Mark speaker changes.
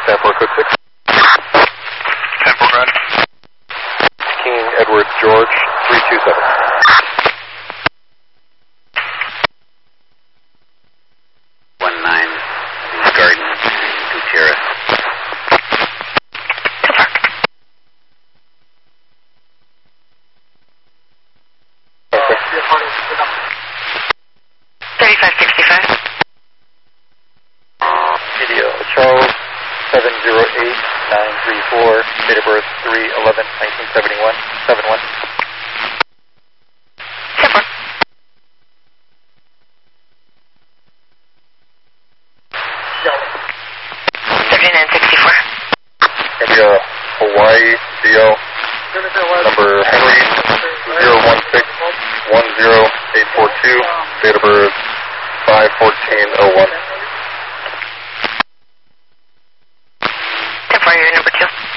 Speaker 1: Stanford Code 6.
Speaker 2: Stanford Run.
Speaker 1: King Edward George 327.
Speaker 2: Garden, Gutierrez.
Speaker 1: Okay.
Speaker 3: 3565.
Speaker 1: Video Charles 708934, date of birth 3/11/1971, 7-1.
Speaker 3: Stanford. 3964.
Speaker 1: India, Hawaii, DL, number Henry 016100842, date of birth 5/14/01.
Speaker 3: 10-4, you're number 2.